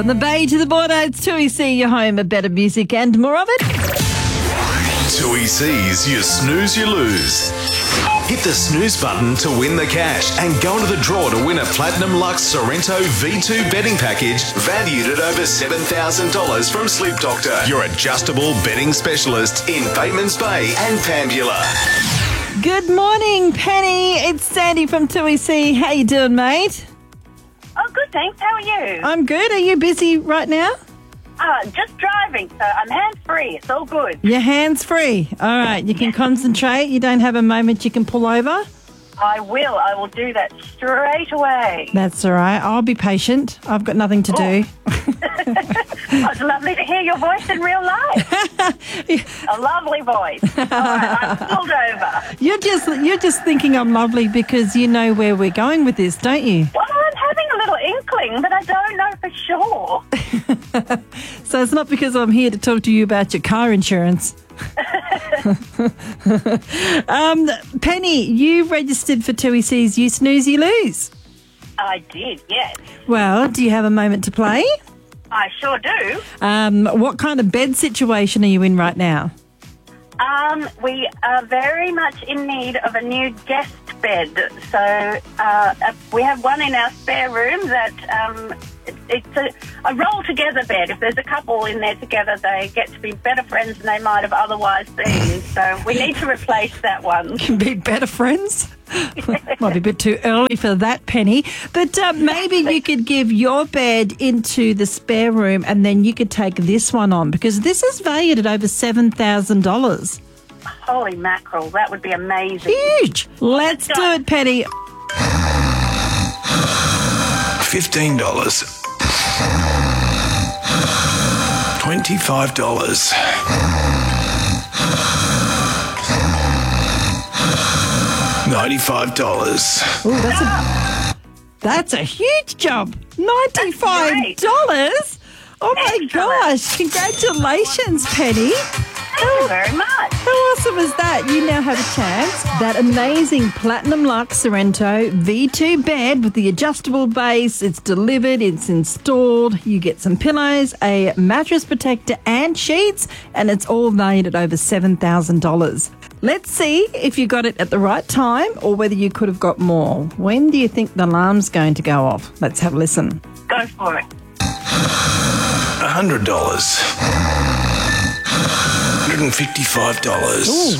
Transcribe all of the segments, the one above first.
From the Bay to the border, it's 2EC, your home of better music and more of it. 2EC's You Snooze, You Lose. Hit the snooze button to win the cash and go into the draw to win a Platinum Lux Sorrento V2 betting package valued at over $7,000 from Sleep Doctor, your adjustable betting specialist in Batemans Bay and Pambula. Good morning, Penny. It's Sandy from 2EC. How you doing, mate? Oh, good, thanks. How are you? I'm good. Are you busy right now? Just driving, so I'm hands-free. It's all good. You're hands-free. All right, you can concentrate. You don't have a moment you can pull over? I will do that straight away. That's all right. I'll be patient. I've got nothing to do. It's lovely to hear your voice in real life. A lovely voice. All right, I'm pulled over. You're just thinking I'm lovely because you know where we're going with this, don't you? Well, I'm having a little inkling, but I don't know for sure. So it's not because I'm here to talk to you about your car insurance. Penny, you registered for 2EC's You Snooze, You Lose. I did, yes. Well, do you have a moment to play? I sure do. What kind of bed situation are you in right now? We are very much in need of a new guest bed. So we have one in our spare room that it's a roll-together bed. If there's a couple in there together, they get to be better friends than they might have otherwise been. So we need to replace that one. Can be better friends? Might be a bit too early for that, Penny. But maybe you could give your bed into the spare room and then you could take this one on because this is valued at over $7,000. Holy mackerel, that would be amazing. Huge. Let's do it, Penny. $15. $25. $95. Ooh, that's a huge jump. $95? Oh my gosh. Congratulations, Penny. Thank you very much. How awesome is that? You now have a chance. That amazing Platinum Lux Sorrento V2 bed with the adjustable base. It's delivered, it's installed. You get some pillows, a mattress protector and sheets, and it's all valued at over $7,000. Let's see if you got it at the right time or whether you could have got more. When do you think the alarm's going to go off? Let's have a listen. Go for it. $100. $155. Ooh.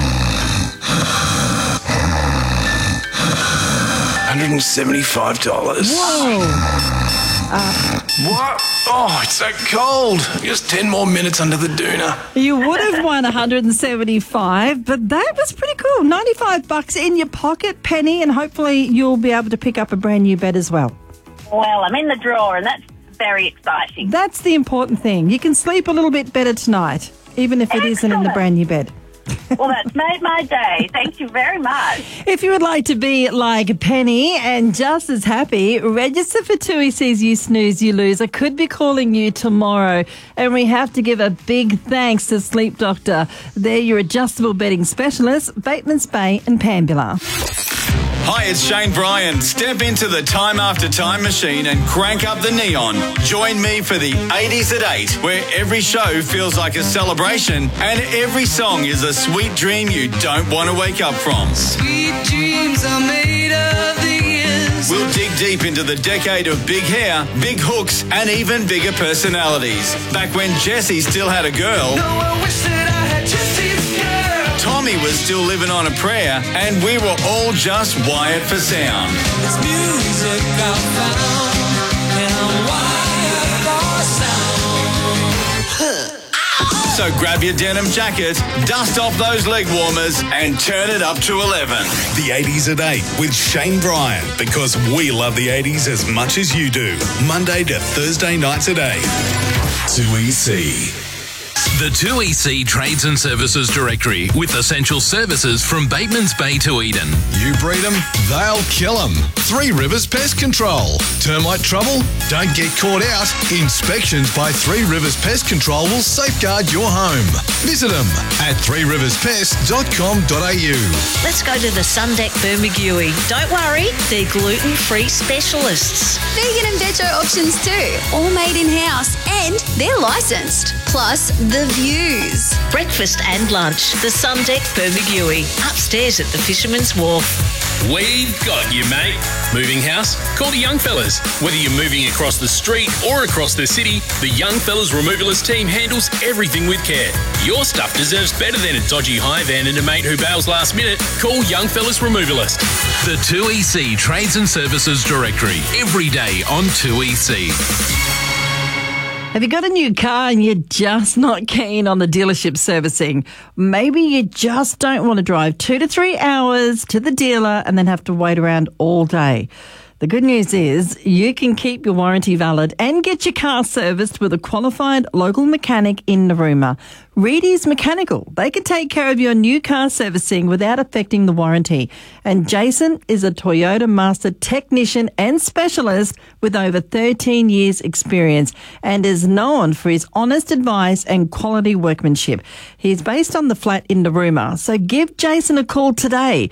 $175. Whoa. What? Oh, it's so cold. Just 10 more minutes under the doona. You would have won 175, but that was pretty cool. $95 in your pocket, Penny, and hopefully you'll be able to pick up a brand new bed as well. Well, I'm in the drawer, and that's very exciting. That's the important thing. You can sleep a little bit better tonight, even if it isn't in the brand new bed. Well, that's made my day. Thank you very much. If you would like to be like Penny and just as happy, register for 2EC's You Snooze, You Lose. I could be calling you tomorrow. And we have to give a big thanks to Sleep Doctor. They're your adjustable bedding specialist, Batemans Bay and Pambula. Hi, it's Shane Bryan. Step into the Time After Time machine and crank up the neon. Join me for the 80s at 8, where every show feels like a celebration and every song is a sweet dream you don't want to wake up from. Sweet dreams are made of these. We'll dig deep into the decade of big hair, big hooks, and even bigger personalities. Back when Jessie still had a girl. No, I wish that I had Jesse's girl. Tommy was still living on a prayer, and we were all just wired for sound. It's music I found, and I'm wired for sound. So grab your denim jacket, dust off those leg warmers, and turn it up to 11. The 80s at 8 with Shane Bryan, because we love the 80s as much as you do. Monday to Thursday nights at 8. 2EC. The 2EC Trades and Services Directory with essential services from Bateman's Bay to Eden. You breed them, they'll kill them. 3 Rivers Pest Control. Termite trouble? Don't get caught out. Inspections by 3 Rivers Pest Control will safeguard your home. Visit them at 3riverspest.com.au. Let's go to the Sundeck Bermagui. Don't worry, they're gluten-free specialists. Vegan and veg options too. All made in-house and they're licensed. Plus, the views. Breakfast and lunch. The Sundeck Bermagui. Upstairs at the Fisherman's Wharf. We've got you, mate. Moving house? Call the Young Fellas. Whether you're moving across the street or across the city, the Young Fellas Removalist team handles everything with care. Your stuff deserves better than a dodgy hire van and a mate who bails last minute. Call Young Fellas Removalist. The 2EC Trades and Services Directory. Every day on 2EC. Have you got a new car and you're just not keen on the dealership servicing? Maybe you just don't want to drive 2 to 3 hours to the dealer and then have to wait around all day. The good news is you can keep your warranty valid and get your car serviced with a qualified local mechanic in Narooma. Reedy's Mechanical. They can take care of your new car servicing without affecting the warranty. And Jason is a Toyota Master technician and specialist with over 13 years experience and is known for his honest advice and quality workmanship. He's based on the flat in Narooma. So give Jason a call today,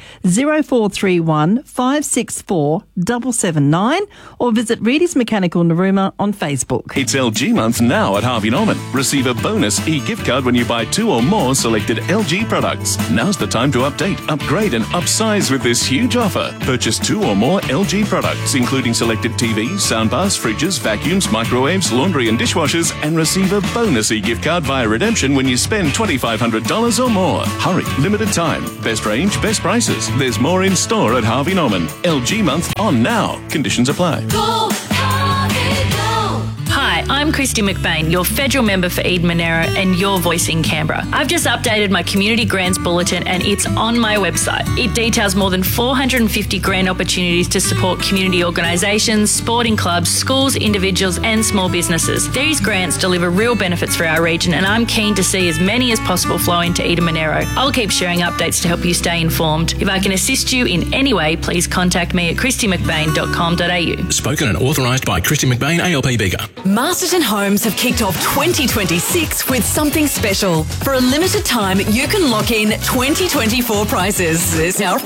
0431 564 779, or visit Reedy's Mechanical Narooma on Facebook. It's LG month now at Harvey Norman. Receive a bonus e-gift card when you buy 2 or more selected LG products. Now's the time to update, upgrade and upsize with this huge offer. Purchase 2 or more LG products, including selected TVs, soundbars, fridges, vacuums, microwaves, laundry and dishwashers, and receive a bonus e-gift card via redemption when you spend $2,500 or more. Hurry, limited time. Best range, best prices. There's more in store at Harvey Norman. LG month on now. Conditions apply. Go, Harvey, go. Hi, I'm Christy McBain, your federal member for Eden Monaro and your voice in Canberra. I've just updated my Community Grants Bulletin and it's on my website. It details more than 450 grant opportunities to support community organisations, sporting clubs, schools, individuals and small businesses. These grants deliver real benefits for our region and I'm keen to see as many as possible flow into Eden Monaro. I'll keep sharing updates to help you stay informed. If I can assist you in any way, please contact me at christymcbain.com.au. Spoken and authorised by Christy McBain, ALP Bigger. Masterton Homes have kicked off 2026 with something special. For a limited time, you can lock in 2024 prices. There's now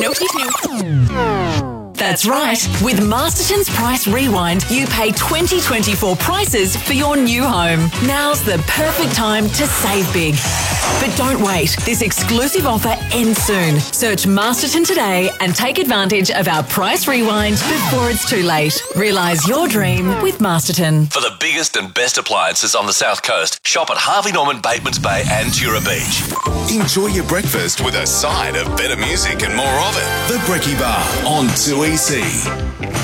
That's right. With Masterton's Price Rewind, you pay 2024 prices for your new home. Now's the perfect time to save big. But don't wait. This exclusive offer ends soon. Search Masterton today and take advantage of our Price Rewind before it's too late. Realise your dream with Masterton. For the biggest and best appliances on the South Coast, shop at Harvey Norman, Bateman's Bay and Tura Beach. Enjoy your breakfast with a side of better music and more of it. The Brekkie Bar on 2EC.